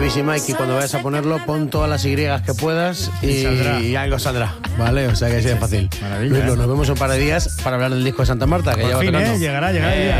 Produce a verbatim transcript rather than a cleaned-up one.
Busy Mike, y cuando vayas a ponerlo, pon todas las Y que puedas y, Y saldrá. y algo saldrá, ¿vale? O sea que sí es fácil. Maravilla, Luis, ¿eh? nos vemos un par de días para hablar del disco de Santa Marta, que Por ya va fin, tocando. ¿eh? Llegará, llegará el día.